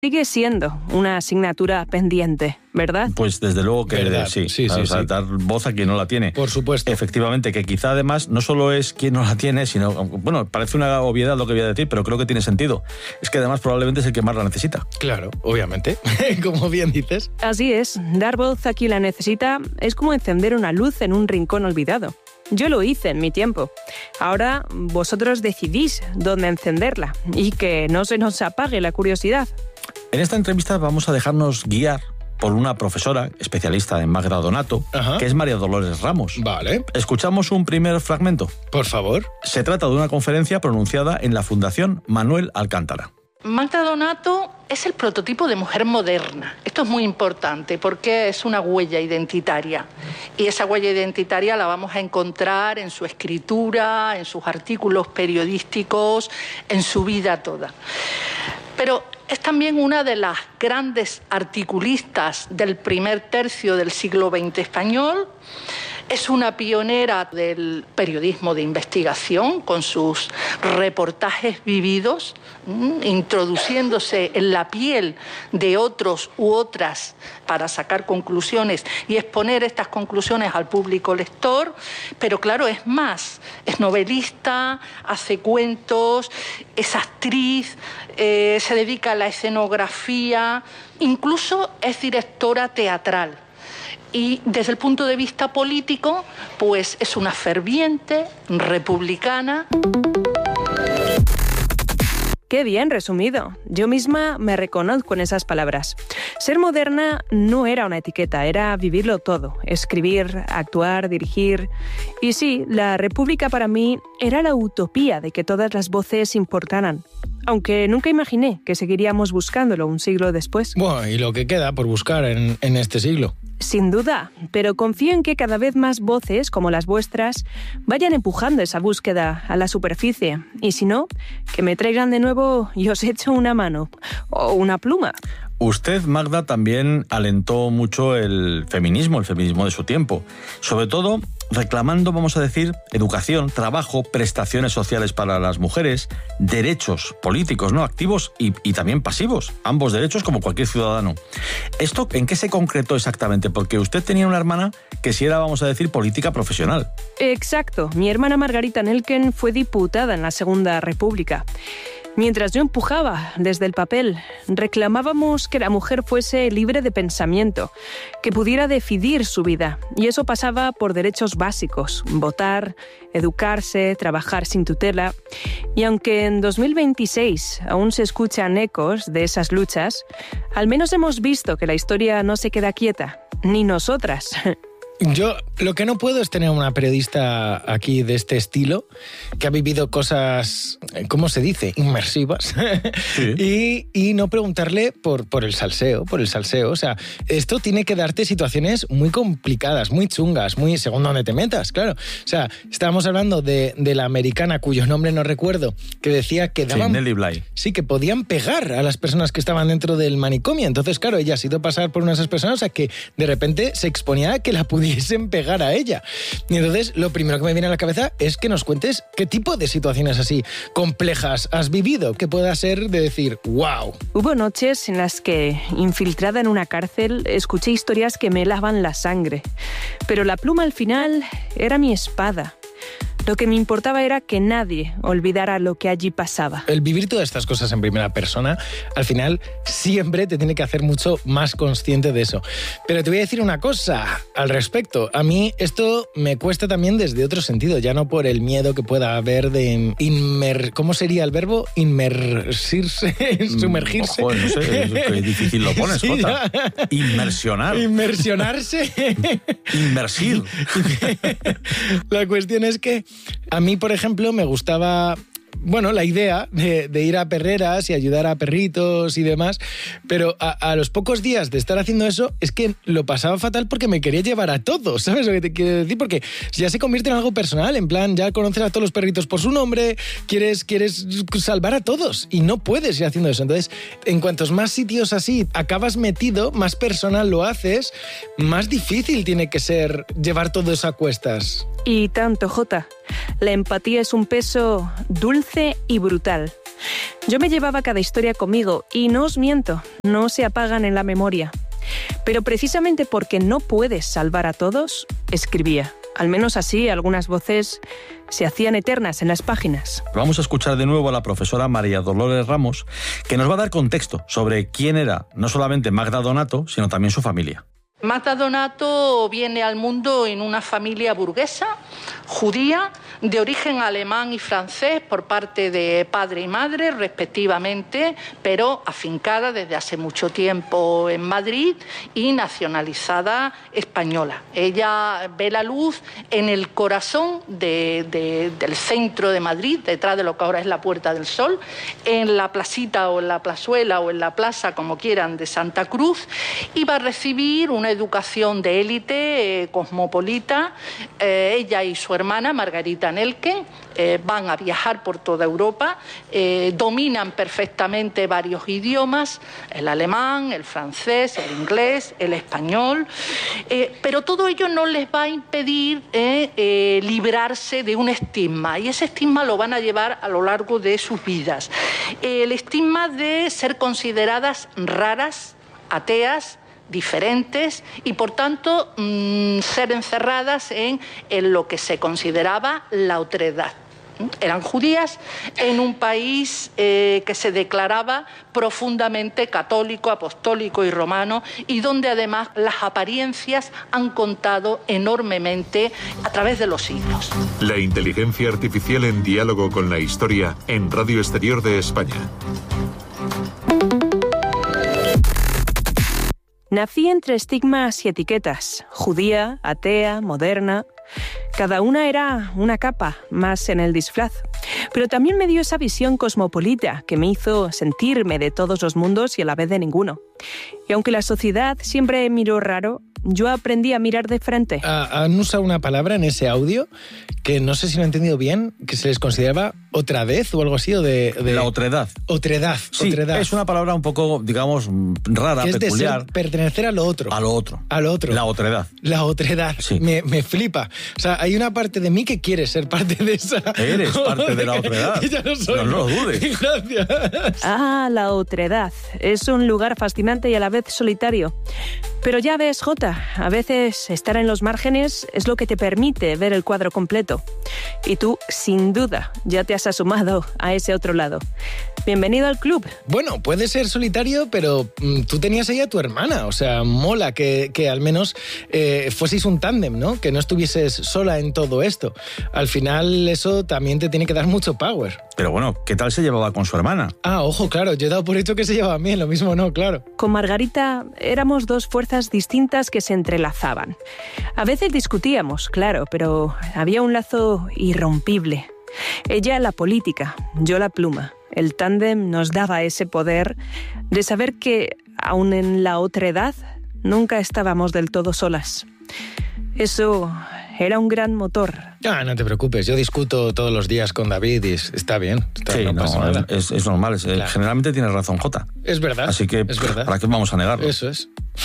Sigue siendo una asignatura pendiente, ¿verdad? Pues desde luego que ¿verdad? sí. Sí. Dar voz a quien no la tiene. Por supuesto. Efectivamente, que quizá además no solo es quien no la tiene, sino, bueno, parece una obviedad lo que voy a decir, pero creo que tiene sentido. Es que además probablemente es el que más la necesita. Claro, obviamente, como bien dices. Así es, dar voz a quien la necesita es como encender una luz en un rincón olvidado. Yo lo hice en mi tiempo. Ahora vosotros decidís dónde encenderla y que no se nos apague la curiosidad. En esta entrevista vamos a dejarnos guiar por una profesora especialista en Magda Donato, que es María Dolores Ramos. Vale. Escuchamos un primer fragmento. Por favor. Se trata de una conferencia pronunciada en la Fundación Manuel Alcántara. Magda Donato es el prototipo de mujer moderna. Esto es muy importante porque es una huella identitaria. Y esa huella identitaria la vamos a encontrar en su escritura, en sus artículos periodísticos, en su vida toda. Pero es también una de las grandes articulistas del primer tercio del siglo XX español. Es una pionera del periodismo de investigación con sus reportajes vividos, introduciéndose en la piel de otros u otras para sacar conclusiones y exponer estas conclusiones al público lector. Pero claro, es más, es novelista, hace cuentos, es actriz, se dedica a la escenografía, incluso es directora teatral. Y desde el punto de vista político, pues es una ferviente republicana. Qué bien resumido. Yo misma me reconozco en esas palabras. Ser moderna no era una etiqueta, era vivirlo todo. Escribir, actuar, dirigir. Y sí, la República para mí era la utopía de que todas las voces importaran. Aunque nunca imaginé que seguiríamos buscándolo un siglo después. Bueno, y lo que queda por buscar en este siglo. Sin duda, pero confío en que cada vez más voces, como las vuestras, vayan empujando esa búsqueda a la superficie. Y si no, que me traigan de nuevo y os echo una mano o una pluma. Usted, Magda, también alentó mucho el feminismo de su tiempo. Sobre todo reclamando, vamos a decir, educación, trabajo, prestaciones sociales para las mujeres, derechos políticos, ¿no? Activos y también pasivos. Ambos derechos como cualquier ciudadano. ¿Esto en qué se concretó exactamente? Porque usted tenía una hermana que sí era, vamos a decir, política profesional. Exacto. Mi hermana Margarita Nelken fue diputada en la Segunda República. Mientras yo empujaba desde el papel, reclamábamos que la mujer fuese libre de pensamiento, que pudiera decidir su vida. Y eso pasaba por derechos básicos, votar, educarse, trabajar sin tutela. Y aunque en 2026 aún se escuchan ecos de esas luchas, al menos hemos visto que la historia no se queda quieta, ni nosotras. Yo lo que no puedo es tener una periodista aquí de este estilo que ha vivido cosas, ¿cómo se dice? Inmersivas. Sí. y no preguntarle por el salseo, O sea, esto tiene que darte situaciones muy complicadas, muy chungas, muy según donde te metas, claro. O sea, estábamos hablando de la americana cuyo nombre no recuerdo, que decía que daban... Sí, Nelly Bly. Sí, que podían pegar a las personas que estaban dentro del manicomio. Entonces, claro, ella ha sido pasar por una de esas personas, o sea, que de repente se exponía a que la pudiesen pegar a ella. Y entonces lo primero que me viene a la cabeza es que nos cuentes qué tipo de situaciones así complejas has vivido, que pueda ser de decir, wow. Hubo noches en las que, infiltrada en una cárcel, escuché historias que me helaban la sangre. Pero la pluma al final era mi espada. Lo que me importaba era que nadie olvidara lo que allí pasaba. El vivir todas estas cosas en primera persona, al final, siempre te tiene que hacer mucho más consciente de eso. Pero te voy a decir una cosa al respecto. A mí esto me cuesta también desde otro sentido, ya no por el miedo que pueda haber de ¿cómo sería el verbo? Inmersirse, sumergirse. Ojo, no sé, qué difícil lo pones, sí, Jota. Inmersionar. Inmersionarse. Inmersir. La cuestión es que a mí, por ejemplo, me gustaba... Bueno, la idea de ir a perreras y ayudar a perritos y demás, pero a los pocos días de estar haciendo eso es que lo pasaba fatal porque me quería llevar a todos, ¿sabes lo que te quiero decir? Porque ya se convierte en algo personal, en plan, ya conoces a todos los perritos por su nombre, quieres salvar a todos y no puedes ir haciendo eso. Entonces, en cuantos más sitios así acabas metido, más personal lo haces, más difícil tiene que ser llevar todo eso a cuestas. Y tanto, Jota. La empatía es un peso dulce y brutal. Yo me llevaba cada historia conmigo y no os miento, no se apagan en la memoria. Pero precisamente porque no puedes salvar a todos, escribía. Al menos así algunas voces se hacían eternas en las páginas. Vamos a escuchar de nuevo a la profesora María Dolores Ramos, que nos va a dar contexto sobre quién era no solamente Magda Donato, sino también su familia. Magda Donato viene al mundo en una familia burguesa, judía, de origen alemán y francés por parte de padre y madre, respectivamente, pero afincada desde hace mucho tiempo en Madrid y nacionalizada española. Ella ve la luz en el corazón del centro de Madrid, detrás de lo que ahora es la Puerta del Sol, en la placita o en la plazuela o en la plaza, como quieran, de Santa Cruz, y va a recibir una educación de élite, cosmopolita. Ella y su hermana, Margarita Nelken, van a viajar por toda Europa, dominan perfectamente varios idiomas, el alemán, el francés, el inglés, el español, pero todo ello no les va a impedir librarse de un estigma, y ese estigma lo van a llevar a lo largo de sus vidas. El estigma de ser consideradas raras, ateas, diferentes y, por tanto, ser encerradas en lo que se consideraba la otredad. Eran judías en un país que se declaraba profundamente católico, apostólico y romano, y donde además las apariencias han contado enormemente a través de los siglos. La inteligencia artificial en diálogo con la historia en Radio Exterior de España. Nací entre estigmas y etiquetas, judía, atea, moderna. Cada una era una capa más en el disfraz. Pero también me dio esa visión cosmopolita que me hizo sentirme de todos los mundos y a la vez de ninguno. Y aunque la sociedad siempre miró raro, yo aprendí a mirar de frente. Han usado una palabra en ese audio que no sé si lo he entendido bien, que se les consideraba otradez o algo así, o de... La otredad. Otredad. Sí, otredad. Es una palabra un poco, digamos, rara, es peculiar. De ser, pertenecer a lo otro. A lo otro. A lo otro. La otredad. La otredad. Sí. Me flipa. O sea, hay una parte de mí que quiere ser parte de esa... Eres parte de la otredad. Ya no soy. No lo dudes. Gracias. La otredad. Es un lugar fascinante y a la vez solitario. Pero ya ves, Jota, a veces estar en los márgenes es lo que te permite ver el cuadro completo. Y tú, sin duda, ya te has asomado a ese otro lado. Bienvenido al club. Bueno, puede ser solitario, pero tú tenías ahí a tu hermana. O sea, mola que al menos fueseis un tándem, ¿no? Que no estuvieses sola en todo esto. Al final eso también te tiene que dar mucho power. Pero bueno, ¿qué tal se llevaba con su hermana? Ojo, claro, yo he dado por hecho que se llevaba bien, lo mismo no, claro. Con Margarita éramos dos fuerzas distintas que se entrelazaban. A veces discutíamos, claro, pero había un lazo irrompible. Ella la política, yo la pluma. El tándem nos daba ese poder de saber que, aun en la otredad, nunca estábamos del todo solas. Eso era un gran motor. No te preocupes, yo discuto todos los días con David y está bien. Sí, no pasa nada. Es normal. Claro. Generalmente tienes razón, Jota. Es verdad. Así que, es verdad. ¿para qué vamos a negarlo? Eso es.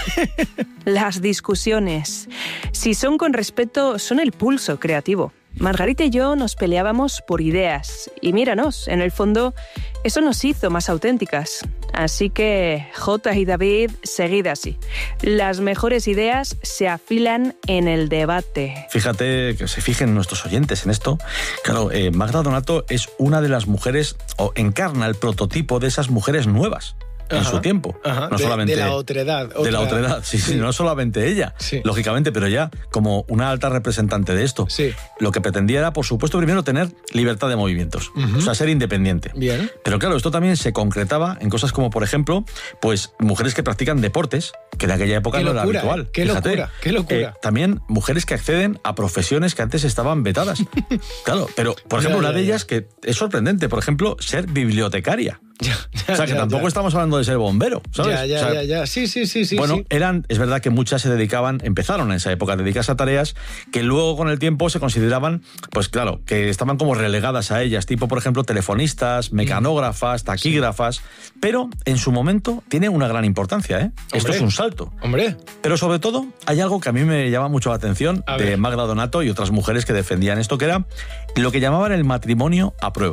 Las discusiones, si son con respeto, son el pulso creativo. Margarita y yo nos peleábamos por ideas y míranos, en el fondo eso nos hizo más auténticas. Así que, Jota y David, seguid así. Las mejores ideas se afilan en el debate. Fíjate, que se fijen nuestros oyentes en esto. Claro, Magda Donato es una de las mujeres, o encarna el prototipo de esas mujeres nuevas. En su tiempo. No solamente de la otredad. De la otredad, sí, no solamente ella, lógicamente, pero ya como una alta representante de esto. Sí. Lo que pretendía era, por supuesto, primero tener libertad de movimientos, o sea, ser independiente. Bien. Pero claro, esto también se concretaba en cosas como, por ejemplo, pues mujeres que practican deportes, que en aquella época no era habitual. Qué locura. También mujeres que acceden a profesiones que antes estaban vetadas. Claro, pero, por ejemplo, una de ellas que es sorprendente, por ejemplo, ser bibliotecaria. O sea, que tampoco estamos hablando de ser bombero, ¿sabes? Ya. Sí. Bueno, sí. Es verdad que muchas empezaron en esa época a dedicarse a tareas que luego con el tiempo se consideraban, pues claro, que estaban como relegadas a ellas, tipo, por ejemplo, telefonistas, mecanógrafas, taquígrafas, pero en su momento tiene una gran importancia, ¿eh? Esto es un salto. Hombre. Pero sobre todo, hay algo que a mí me llama mucho la atención de Magda Donato y otras mujeres que defendían esto, que era lo que llamaban el matrimonio a prueba.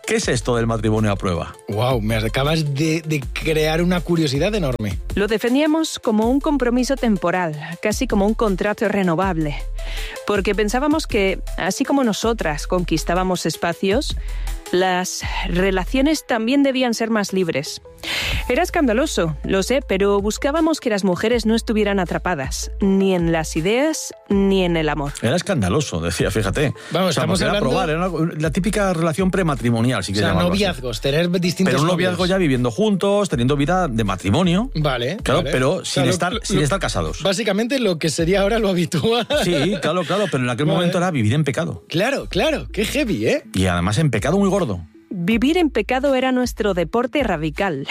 ¿Qué es esto del matrimonio a prueba? Wow, me acabas de crear una curiosidad enorme. Lo defendíamos como un compromiso temporal, casi como un contrato renovable, porque pensábamos que, así como nosotras conquistábamos espacios, las relaciones también debían ser más libres. Era escandaloso, lo sé, pero buscábamos que las mujeres no estuvieran atrapadas, ni en las ideas, ni en el amor. Era escandaloso, decía, fíjate. Vamos, estamos hablando... probar, era la típica relación prematrimonial, si quieres llamarlo noviazgos, así. tener distintos Pero un novios. noviazgo ya viviendo juntos, teniendo vida de matrimonio. Vale. Claro, vale. pero sin estar casados. Básicamente lo que sería ahora lo habitual. Sí, claro, pero en aquel momento era vivir en pecado. Claro, qué heavy, ¿eh? Y además en pecado muy gordo. Vivir en pecado era nuestro deporte radical,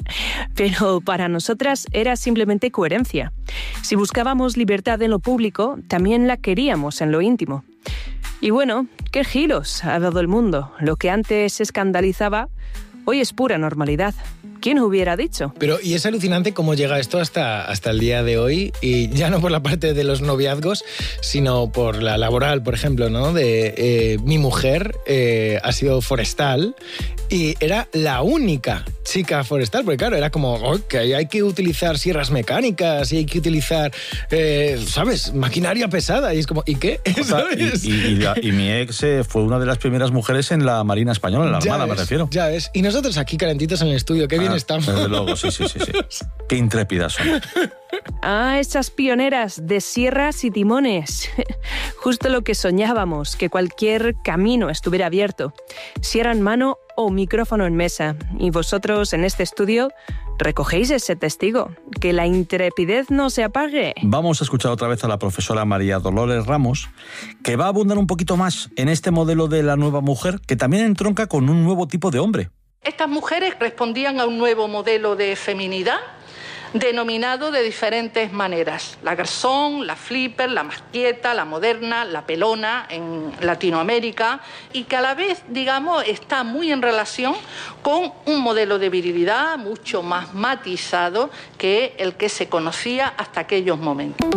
pero para nosotras era simplemente coherencia. Si buscábamos libertad en lo público, también la queríamos en lo íntimo. Y bueno, qué giros ha dado el mundo. Lo que antes escandalizaba, hoy es pura normalidad. ¿Quién hubiera dicho? Pero, y es alucinante cómo llega esto hasta el día de hoy, y ya no por la parte de los noviazgos, sino por la laboral, por ejemplo, ¿no? Mi mujer ha sido forestal y era la única chica forestal, porque claro, era como, que hay que utilizar sierras mecánicas y hay que utilizar, ¿sabes? Maquinaria pesada, y es como, ¿y qué? ¿Sabes? Y mi ex fue una de las primeras mujeres en la Marina Española, en la Armada, me refiero. Ya ves, y nosotros aquí calentitos en el estudio, qué bien estamos. Desde luego, sí. Qué intrépidas son. Ah, esas pioneras de sierras y timones. Justo lo que soñábamos, que cualquier camino estuviera abierto. Sierra en mano o micrófono en mesa. Y vosotros en este estudio recogéis ese testigo. Que la intrepidez no se apague. Vamos a escuchar otra vez a la profesora María Dolores Ramos, que va a abundar un poquito más en este modelo de la nueva mujer, que también entronca con un nuevo tipo de hombre. Estas mujeres respondían a un nuevo modelo de feminidad, denominado de diferentes maneras. La garzón, la flipper, la más quieta, la moderna, la pelona en Latinoamérica, y que a la vez, digamos, está muy en relación con un modelo de virilidad mucho más matizado que el que se conocía hasta aquellos momentos.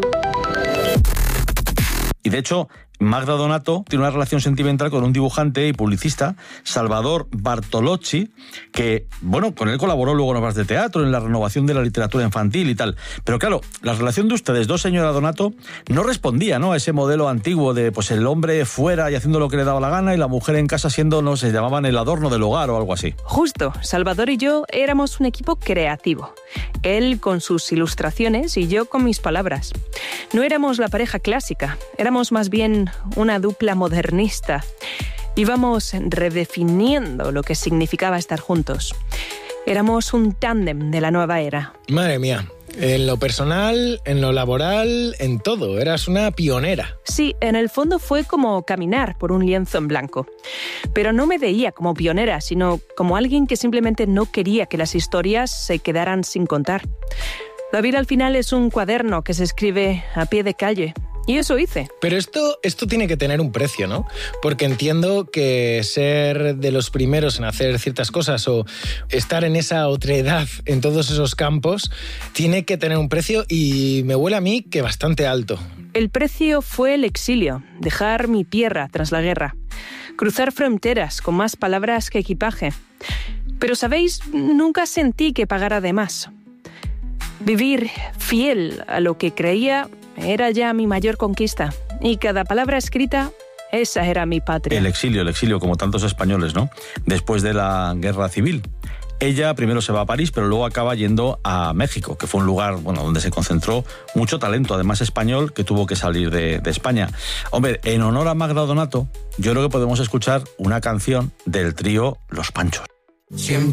Y de hecho, Magda Donato tiene una relación sentimental con un dibujante y publicista, Salvador Bartolocci, que, bueno, con él colaboró luego en obras de teatro, en la renovación de la literatura infantil y tal. Pero claro, la relación de ustedes dos, señora Donato, no respondía, ¿no?, a ese modelo antiguo de, pues, el hombre fuera y haciendo lo que le daba la gana y la mujer en casa siendo, no sé, llamaban el adorno del hogar o algo así. Justo, Salvador y yo éramos un equipo creativo. Él con sus ilustraciones y yo con mis palabras. No éramos la pareja clásica, éramos más bien una dupla modernista. Íbamos redefiniendo lo que significaba estar juntos. Éramos un tándem de la nueva era. Madre mía, en lo personal, en lo laboral, en todo, eras una pionera. Sí, en el fondo fue como caminar por un lienzo en blanco. Pero no me veía como pionera, sino como alguien que simplemente no quería que las historias se quedaran sin contar. La vida al final es un cuaderno que se escribe a pie de calle. Y eso hice. Pero esto tiene que tener un precio, ¿no? Porque entiendo que ser de los primeros en hacer ciertas cosas o estar en esa otredad en todos esos campos tiene que tener un precio, y me huele a mí que bastante alto. El precio fue el exilio, dejar mi tierra tras la guerra, cruzar fronteras con más palabras que equipaje. Pero, ¿sabéis? Nunca sentí que pagara de más. Vivir fiel a lo que creía era ya mi mayor conquista, y cada palabra escrita, esa era mi patria. El exilio, como tantos españoles, ¿no? Después de la guerra civil. Ella primero se va a París, pero luego acaba yendo a México, que fue un lugar, bueno, donde se concentró mucho talento, además español, que tuvo que salir de España. Hombre, en honor a Magda Donato, yo creo que podemos escuchar una canción del trío Los Panchos. Siempre